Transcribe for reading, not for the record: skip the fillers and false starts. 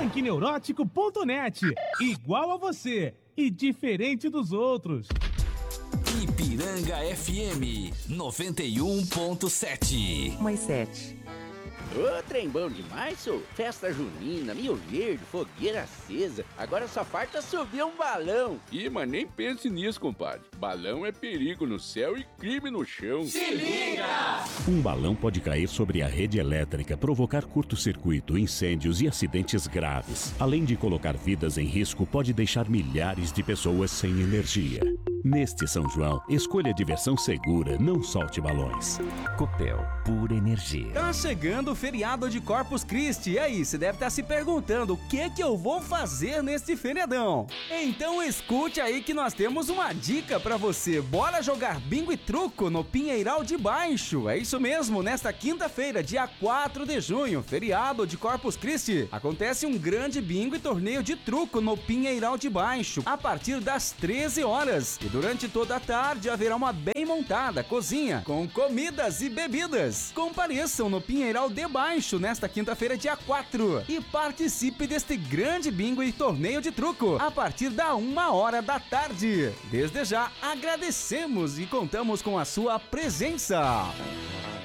Tanqueneurótico.net. Igual a você e diferente dos outros. Ipiranga FM 91.7. Mais 7. Ô, trem bom demais, sô. Festa junina, Milho Verde, fogueira acesa. Agora só falta subir um balão. Ih, mas nem pense nisso, compadre. Balão é perigo no céu e crime no chão. Se liga! Um balão pode cair sobre a rede elétrica, provocar curto-circuito, incêndios e acidentes graves. Além de colocar vidas em risco, pode deixar milhares de pessoas sem energia. Neste São João, escolha diversão segura, não solte balões. Copel, pura energia. Tá chegando o feriado de Corpus Christi. E aí, você deve estar se perguntando o que eu vou fazer neste feriadão. Então escute aí que nós temos uma dica pra você. Bora jogar bingo e truco no Pinheiral de Baixo. É isso mesmo, nesta quinta-feira, dia 4 de junho, feriado de Corpus Christi, acontece um grande bingo e torneio de truco no Pinheiral de Baixo, a partir das 13 horas. E durante toda a tarde haverá uma bem montada cozinha com comidas e bebidas. Compareçam no Pinheiral de Baixo nesta quinta-feira, dia 4, e participe deste grande bingo e torneio de truco a partir da 1h da tarde. Desde já agradecemos e contamos com a sua presença.